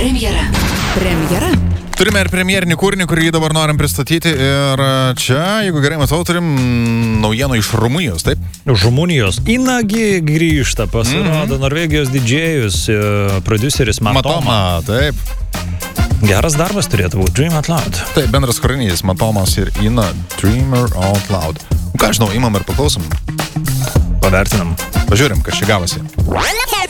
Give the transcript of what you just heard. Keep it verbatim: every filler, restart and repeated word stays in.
Premjera. Premjera. Turime ir premjerinį kūrinį, kurį dabar norim pristatyti. Ir čia, jeigu gerai matau, turim naujienų iš Rumunijos, taip? Iš Rumunijos. Inagi grįžta, pasirodo mm-hmm. Norvegijos didžėjus, prodiuseris Matoma. Matoma, taip. Geras darbas turėtų būti, Dream Out Loud. Taip, bendras kūrinys, Matomas ir Ina, Dreamer Out Loud. Ką žinau, imam ir paklausom. Pavertinam. Pažiūrim, kas čia gavosi.